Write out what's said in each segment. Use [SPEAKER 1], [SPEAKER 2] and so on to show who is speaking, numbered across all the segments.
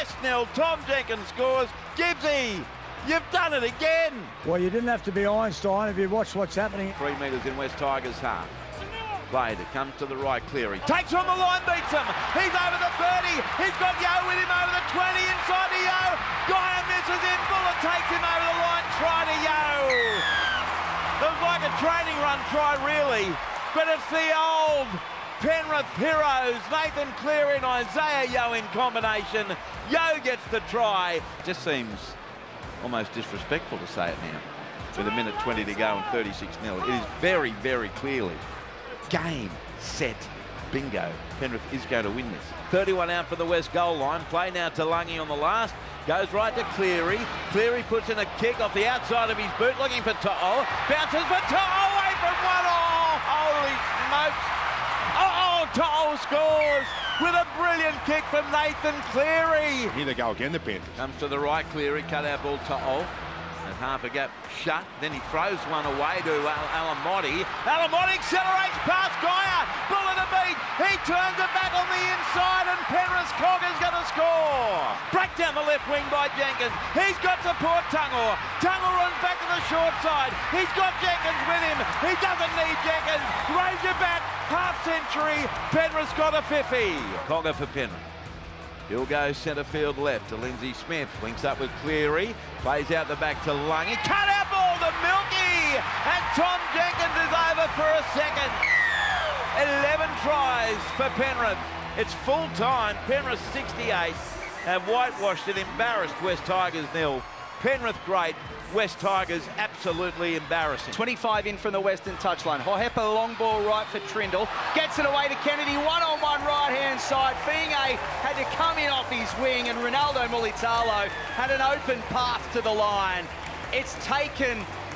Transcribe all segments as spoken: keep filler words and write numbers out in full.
[SPEAKER 1] nil. Tom Jenkins scores. Gibbsy, you've done it again.
[SPEAKER 2] Well, you didn't have to be Einstein if you watch what's happening.
[SPEAKER 1] Three metres in West Tigers' half. Played, it comes to the right, Cleary. Takes on the line, beats him. He's over the thirty. He's got Yo with him over the twenty. Inside to Yo. Guy misses in. Bullet takes him over the line. Try to Yo. It was like a training run try, really. But it's the old Penrith heroes, Nathan Cleary and Isaiah Yo in combination. Yo gets the try. Just seems almost disrespectful to say it now. With a minute twenty to go and thirty-six nil. It is very, very clearly game, set, bingo. Penrith is going to win this. thirty-one out for the West goal line. Play now to Lungy on the last. Goes right to Cleary. Cleary puts in a kick off the outside of his boot, looking for To'o. Bounces for To'o away from one. Oh, holy smokes. Oh, To'o scores with a brilliant kick from Nathan Cleary.
[SPEAKER 3] Here they go again, the Panthers.
[SPEAKER 1] Comes to the right, Cleary, cut out ball To'o. And half a gap shut, then he throws one away to Al Alamotti. Alamotti accelerates past Gaia. Bullet a beat. He turns it back on the inside, and Penrith's Cogger's going to score. Break down the left wing by Jenkins. He's got support Tungor. Tungor runs back to the short side. He's got Jenkins with him. He doesn't need Jenkins. Raise your back. Half century. Penrith's got a fifty. Cogger for Penrith. He'll go centre field left to Lindsay Smith. Links up with Cleary. Plays out the back to Lungy. Cut out ball to Milky. And Tom Jenkins is over for a second. eleven tries for Penrith. It's full time. Penrith sixty-eight. Have whitewashed an embarrassed West Tigers nil. Penrith great. West Tigers absolutely embarrassing.
[SPEAKER 4] twenty-five in from the western touchline. Hohepa long ball right for Trindle. Gets it away to Kennedy. One-on-one right-hand side. Fiinge had to come in off his wing, and Ronaldo Mulitalo had an open path to the line. It's taken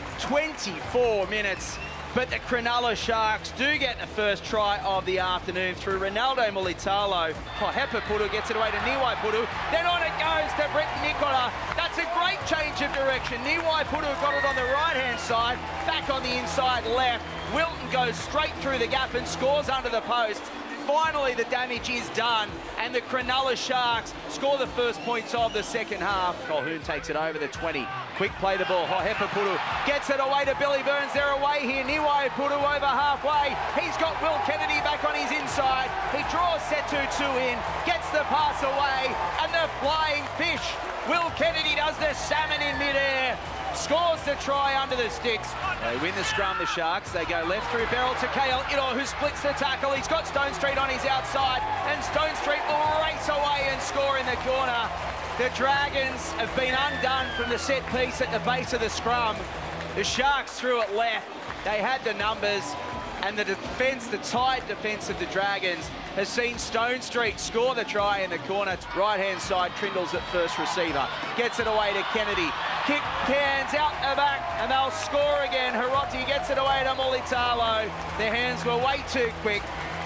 [SPEAKER 4] twenty-four minutes, but the Cronulla Sharks do get the first try of the afternoon through Ronaldo Mulitalo. Hohepa Puru gets it away to Niwai Puru. Then on it goes to Brett Nicola. That's a great change of direction. Niwai Puru got it on the right-hand side, back on the inside left. Wilton goes straight through the gap and scores under the post. Finally, the damage is done, and the Cronulla Sharks score the first points of the second half. Colquhoun takes it over the twenty. Quick play the ball. Hohepa Puru gets it away to Billy Burns. They're away here. Niwai Puru over halfway. He's got Will Kennedy back on his inside. He draws Setu two in, gets the pass away, and the flying fish. Will Kennedy does the salmon in midair. Scores the try under the sticks. They win the scrum, the Sharks. They go left through Beryl to Kale Ito, who splits the tackle. He's got Stone Street on his outside, and Stone Street will race away and score in the corner. The Dragons have been undone from the set piece at the base of the scrum. The Sharks threw it left. They had the numbers, and the defence, the tight defence of the Dragons, has seen Stone Street score the try in the corner. Right-hand side, Trindle's at first receiver. Gets it away to Kennedy. Kick hands out the back, and they'll score again. Hiroti gets it away to Mulitalo. Their hands were way too quick.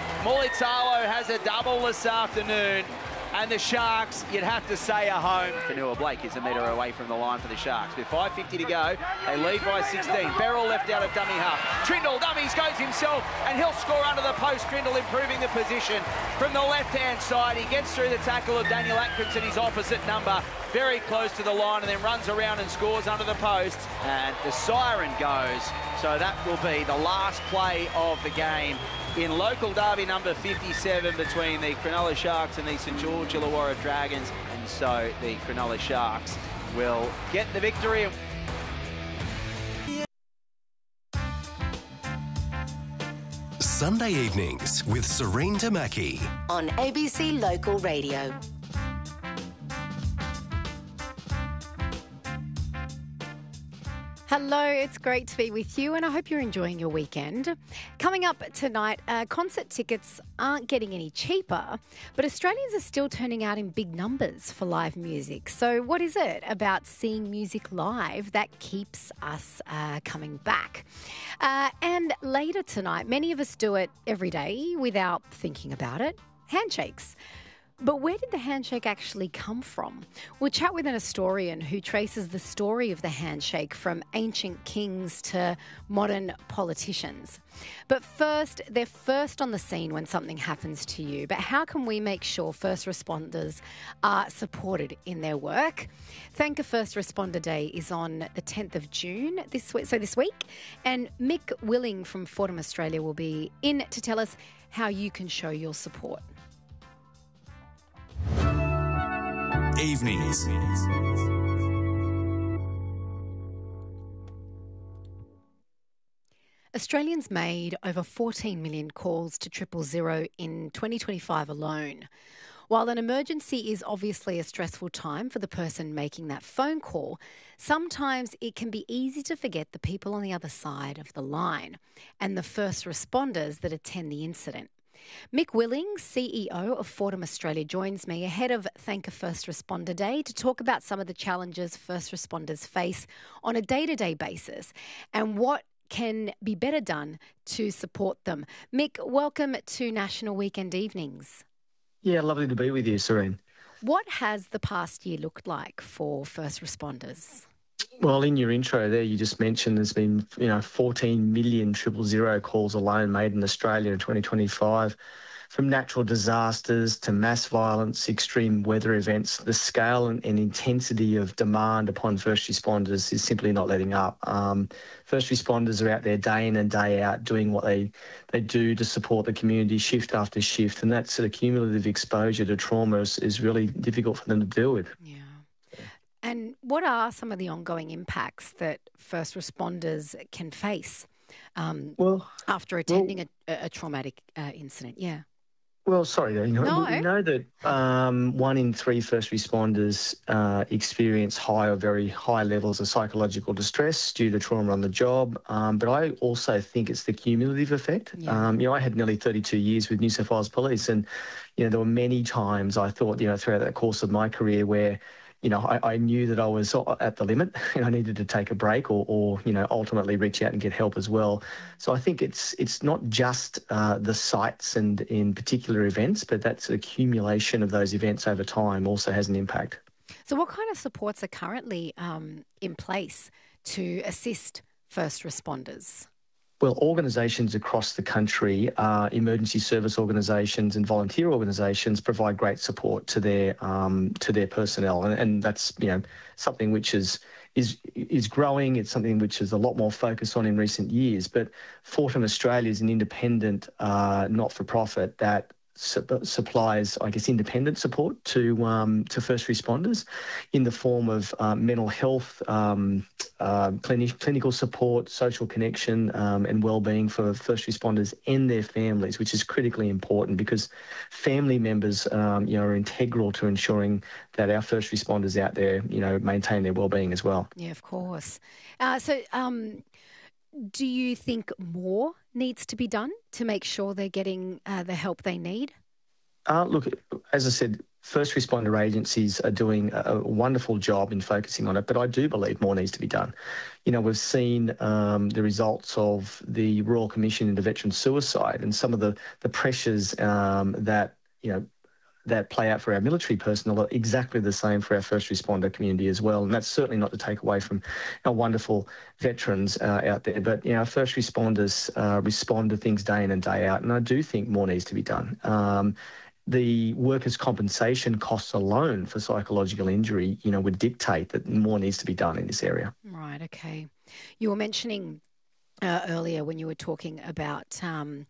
[SPEAKER 4] Mulitalo has a double this afternoon. And the Sharks, you'd have to say, are home. Fanua Blake is a metre away from the line for the Sharks. With five fifty to go, they lead by sixteen. Beryl left out of dummy half. Trindle dummies, goes himself, and he'll score under the post. Trindle improving the position from the left-hand side. He gets through the tackle of Daniel Atkinson, his opposite number, very close to the line, and then runs around and scores under the post. And the siren goes. So that will be the last play of the game in local derby number fifty-seven between the Cronulla Sharks and the St George Illawarra Dragons. And so the Cronulla Sharks will get the victory.
[SPEAKER 5] Sunday evenings with Serene Tamaki
[SPEAKER 6] on A B C Local Radio.
[SPEAKER 7] Hello, it's great to be with you and I hope you're enjoying your weekend. Coming up tonight, uh, concert tickets aren't getting any cheaper, but Australians are still turning out in big numbers for live music. So what is it about seeing music live that keeps us uh, coming back? Uh, and later tonight, many of us do it every day without thinking about it. Handshakes. But where did the handshake actually come from? We'll chat with an historian who traces the story of the handshake from ancient kings to modern politicians. But first, they're first on the scene when something happens to you. But how can we make sure first responders are supported in their work? Thank a First Responder Day is on the tenth of June, this week, so this week. And Mick Willing from Fordham Australia will be in to tell us how you can show your support.
[SPEAKER 5] Evenings.
[SPEAKER 7] Australians made over fourteen million calls to triple zero in twenty twenty-five alone. While an emergency is obviously a stressful time for the person making that phone call, sometimes it can be easy to forget the people on the other side of the line and the first responders that attend the incident. Mick Willing, C E O of Fordham Australia, joins me ahead of Thank a First Responder Day to talk about some of the challenges first responders face on a day-to-day basis and what can be better done to support them. Mick, welcome to National Weekend Evenings.
[SPEAKER 3] Yeah, lovely to be with you, Serene.
[SPEAKER 7] What has the past year looked like for first responders?
[SPEAKER 3] Well, in your intro there, you just mentioned there's been, you know, fourteen million triple zero calls alone made in Australia in twenty twenty-five. From natural disasters to mass violence, extreme weather events, the scale and, and intensity of demand upon first responders is simply not letting up. Um, first responders are out there day in and day out doing what they, they do to support the community shift after shift, and that sort of cumulative exposure to trauma is, is really difficult for them to deal with.
[SPEAKER 7] Yeah. And what are some of the ongoing impacts that first responders can face um,
[SPEAKER 3] well,
[SPEAKER 7] after attending well, a, a traumatic uh, incident? Yeah.
[SPEAKER 3] Well, sorry, you know,
[SPEAKER 7] no.
[SPEAKER 3] we know that um, one in three first responders uh, experience high or very high levels of psychological distress due to trauma on the job. Um, but I also think it's the cumulative effect.
[SPEAKER 7] Yeah.
[SPEAKER 3] Um, you know, I had nearly thirty-two years with New South Wales Police, and you know, there were many times I thought, you know, throughout that course of my career where, you know, I, I knew that I was at the limit and I needed to take a break or, or, you know, ultimately reach out and get help as well. So I think it's it's not just uh, the sites and in particular events, but that's accumulation of those events over time also has an impact.
[SPEAKER 7] So what kind of supports are currently um, in place to assist first responders?
[SPEAKER 3] Well, organisations across the country, uh, emergency service organisations and volunteer organisations provide great support to their um, to their personnel, and, and that's you know something which is is is growing. It's something which is a lot more focused on in recent years. But Fordham Australia is an independent, uh, not-for-profit that su- supplies, I guess, independent support to um, to first responders in the form of uh, mental health, um, uh, clinic, clinical support, social connection, um, and well-being for first responders and their families, which is critically important because family members, um, you know, are integral to ensuring that our first responders out there, you know, maintain their well-being as well.
[SPEAKER 7] Yeah, of course. Uh, so, um, do you think more needs to be done to make sure they're getting uh, the help they need?
[SPEAKER 3] Uh, look, as I said, first responder agencies are doing a wonderful job in focusing on it, but I do believe more needs to be done. You know, we've seen um, the results of the Royal Commission into Veteran Suicide and some of the, the pressures um, that, you know, that play out for our military personnel are exactly the same for our first responder community as well. And that's certainly not to take away from our wonderful veterans uh, out there. But, you know, our first responders uh, respond to things day in and day out. And I do think more needs to be done. Um, the workers' compensation costs alone for psychological injury, you know, would dictate that more needs to be done in this area.
[SPEAKER 7] Right, okay. You were mentioning uh, earlier when you were talking about um,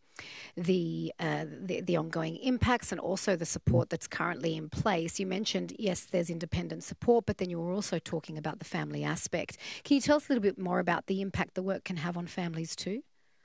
[SPEAKER 7] the, uh, the the ongoing impacts and also the support that's currently in place. You mentioned, yes, there's independent support, but then you were also talking about the family aspect. Can you tell us a little bit more about the impact the work can have on families too?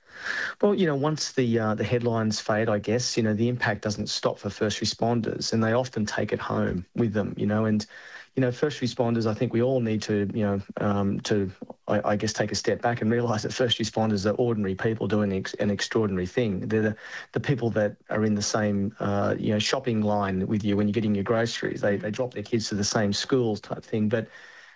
[SPEAKER 3] Well, you know, once the uh, the headlines fade, I guess, you know, the impact doesn't stop for first responders, and they often take it home with them, you know, and, you know, first responders, I think we all need to, you know, um, to, I, I guess, take a step back and realise that first responders are ordinary people doing ex- an extraordinary thing. They're the, the people that are in the same, uh, you know, shopping line with you when you're getting your groceries. They, they drop their kids to the same schools type thing, but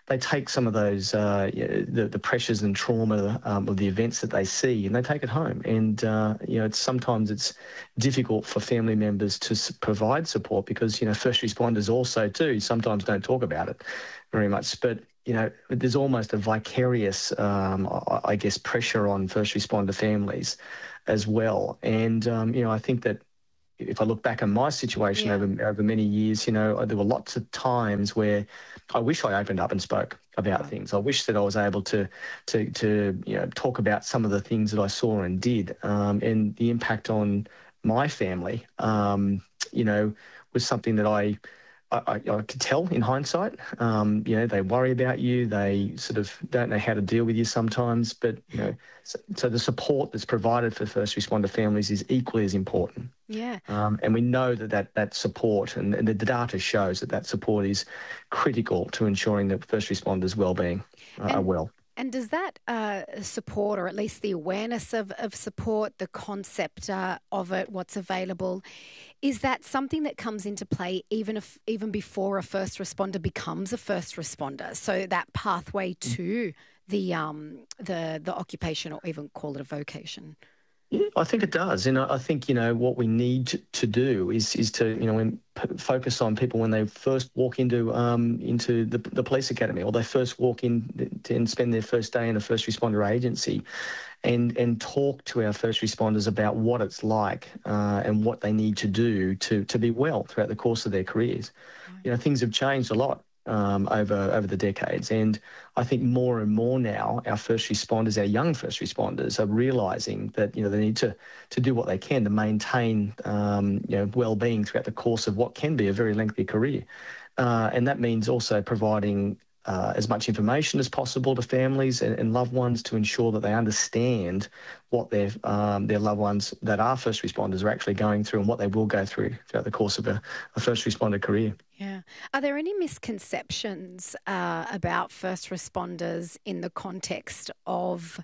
[SPEAKER 3] they take some of those uh, you know, the the pressures and trauma um, of the events that they see, and they take it home. And uh, you know, it's sometimes it's difficult for family members to s- provide support because you know first responders also too sometimes don't talk about it very much, but. You know, there's almost a vicarious, um, I guess, pressure on first responder families as well. And, um, you know, I think that if I look back on my situation yeah. over over many years, you know, there were lots of times where I wish I opened up and spoke about right. things. I wish that I was able to, to, to, you know, talk about some of the things that I saw and did, um, and the impact on my family, um, you know, was something that I, I, I, I could tell in hindsight. Um, you know, they worry about you. They sort of don't know how to deal with you sometimes. But, you know, so, so the support that's provided for first responder families is equally as important.
[SPEAKER 7] Yeah.
[SPEAKER 3] Um, and we know that that, that support, and, and the data shows that that support is critical to ensuring that first responders' well-being uh,
[SPEAKER 7] and,
[SPEAKER 3] are well.
[SPEAKER 7] And does that uh, support, or at least the awareness of, of support, the concept uh, of it, what's available, is that something that comes into play even if even before a first responder becomes a first responder? So that pathway to the um, the the occupation, or even call it a vocation.
[SPEAKER 3] Yeah, I think it does. And I think, you know, what we need to, to do is is to, you know, when, p- focus on people when they first walk into um, into the, the police academy, or they first walk in and spend their first day in a first responder agency, and and talk to our first responders about what it's like uh, and what they need to do to to be well throughout the course of their careers. Right. You know, things have changed a lot. Um, over over the decades, and I think more and more now, our first responders, our young first responders, are realising that you know they need to to do what they can to maintain um, you know well-being throughout the course of what can be a very lengthy career, uh, and that means also providing uh, as much information as possible to families and, and loved ones to ensure that they understand what their um, their loved ones that are first responders are actually going through and what they will go through throughout the course of a, a first responder career.
[SPEAKER 7] Yeah. Are there any misconceptions uh, about first responders in the context of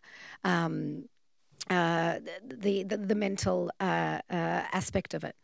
[SPEAKER 7] um, uh, the, the the mental uh, uh, aspect of it?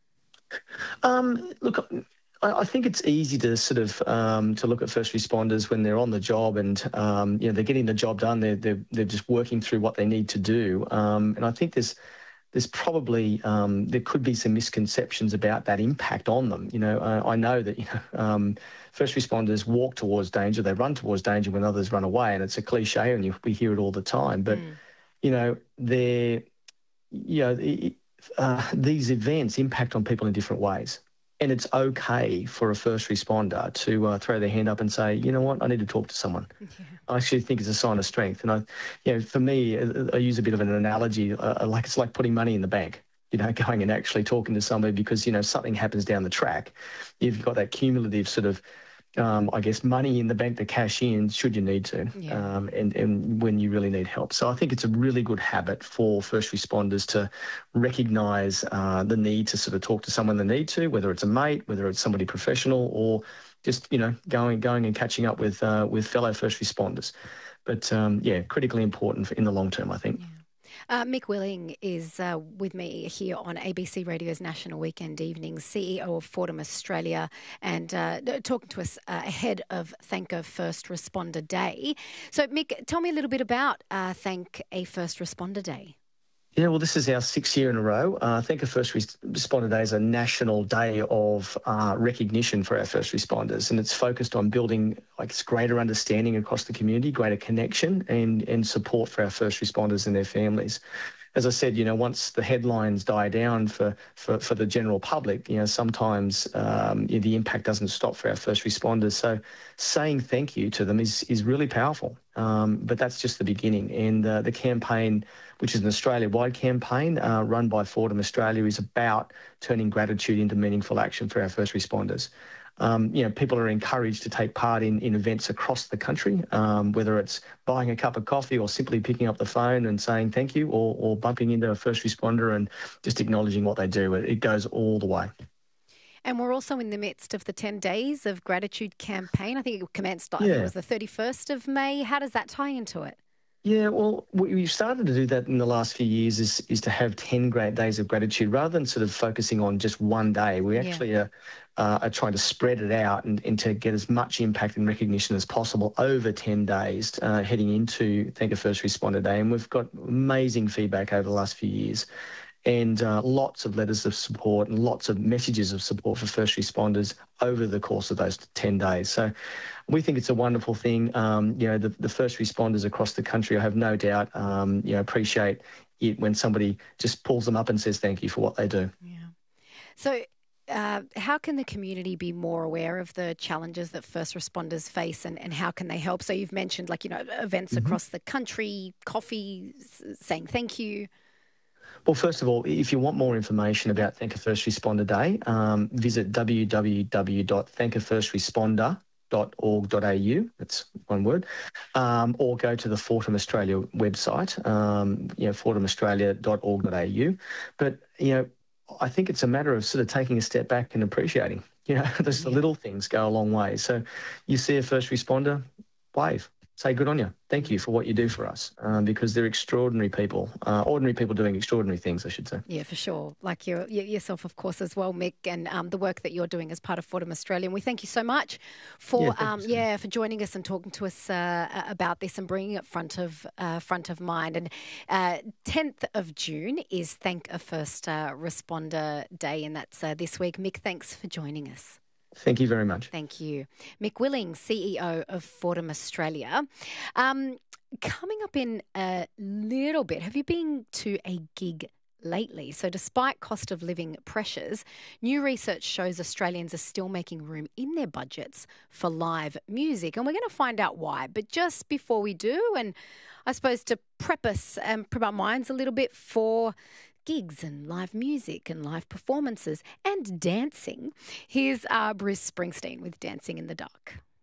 [SPEAKER 3] Um, look, I, I think it's easy to sort of um, to look at first responders when they're on the job and um, you know they're getting the job done. They're they're they're just working through what they need to do, um, and I think there's. There's probably um, there could be some misconceptions about that impact on them. You know, uh, I know that you know um, first responders walk towards danger, they run towards danger when others run away, and it's a cliche, and you, we hear it all the time. But mm. you know, they're you know uh, these events impact on people in different ways, and it's okay for a first responder to uh, throw their hand up and say, you know what, I need to talk to someone. Yeah. I actually think it's a sign of strength. And I, you know, for me, I use a bit of an analogy, uh, like it's like putting money in the bank, you know, going and actually talking to somebody because, you know, something happens down the track. You've got that cumulative sort of, um, I guess, money in the bank to cash in should you need to, yeah. um, and, and when you really need help. So I think it's a really good habit for first responders to recognise uh, the need to sort of talk to someone they need to, whether it's a mate, whether it's somebody professional, or just, you know, going going and catching up with uh, with fellow first responders. But, um, yeah, critically important for in the long term, I think.
[SPEAKER 7] Yeah. Uh, Mick Willing is uh, with me here on A B C Radio's National Weekend Evenings, C E O of Fordham Australia, and uh, talking to us uh, ahead of Thank a First Responder Day. So, Mick, tell me a little bit about uh, Thank a First Responder Day.
[SPEAKER 3] Yeah, well, this is our sixth year in a row. Uh, Thank a First Responder Day is a national day of uh, recognition for our first responders, and it's focused on building like greater understanding across the community, greater connection and, and support for our first responders and their families. As I said, you know, once the headlines die down for, for, for the general public, you know, sometimes um, the impact doesn't stop for our first responders. So saying thank you to them is is really powerful. Um, but that's just the beginning. And uh, the campaign, which is an Australia-wide campaign uh, run by Fordham Australia, is about turning gratitude into meaningful action for our first responders. Um, you know, people are encouraged to take part in, in events across the country, um, whether it's buying a cup of coffee or simply picking up the phone and saying thank you, or, or bumping into a first responder and just acknowledging what they do. It, it goes all the way.
[SPEAKER 7] And we're also in the midst of the ten days of gratitude campaign. I think it commenced, I
[SPEAKER 3] yeah.
[SPEAKER 7] think it was the thirty-first of May. How does that tie into it?
[SPEAKER 3] Yeah, well, we- we've started to do that in the last few years is is to have ten great days of gratitude rather than sort of focusing on just one day. We
[SPEAKER 7] Yeah.
[SPEAKER 3] actually are, uh, are trying to spread it out and, and to get as much impact and recognition as possible over ten days uh, heading into Thank a First Responder Day. And we've got amazing feedback over the last few years and uh, lots of letters of support and lots of messages of support for first responders over the course of those ten days. So we think it's a wonderful thing. Um, you know, the, the first responders across the country, I have no doubt, um, you know, appreciate it when somebody just pulls them up and says thank you for what they do.
[SPEAKER 7] Yeah. So uh, how can the community be more aware of the challenges that first responders face and, and how can they help? So you've mentioned like, you know, events
[SPEAKER 3] Mm-hmm.
[SPEAKER 7] across the country, coffee, s- saying thank you.
[SPEAKER 3] Well, first of all, if you want more information about Thank a First Responder Day, um, visit w w w dot thank a first responder dot org dot a u. That's one word. Um, or go to the Fortum Australia website, um, you know, fortum australia dot org dot a u. But, you know, I think it's a matter of sort of taking a step back and appreciating. You know, those the little things go a long way. So you see a first responder, wave. Say good on you. Thank you for what you do for us, um, because they're extraordinary people, uh, ordinary people doing extraordinary things, I should say.
[SPEAKER 7] Yeah, for sure. Like you yourself, of course, as well, Mick, and um, the work that you're doing as part of Fortum Australia. And we thank you so much for
[SPEAKER 3] Yeah, thank
[SPEAKER 7] um,
[SPEAKER 3] you, Sarah.
[SPEAKER 7] yeah for joining us and talking to us uh, about this and bringing it front of uh, front of mind. And uh, tenth of June is Thank a First uh, Responder Day, and that's uh, this week. Mick, thanks for joining us.
[SPEAKER 3] Thank you very much.
[SPEAKER 7] Thank you. Mick Willing, C E O of Fortum Australia. Um, coming up in a little bit, have you been to a gig lately? So despite cost of living pressures, new research shows Australians are still making room in their budgets for live music. And we're going to find out why. But just before we do, and I suppose to prep us and prep our minds a little bit for gigs and live music and live performances and dancing, here's uh, Bruce Springsteen with Dancing in the Dark.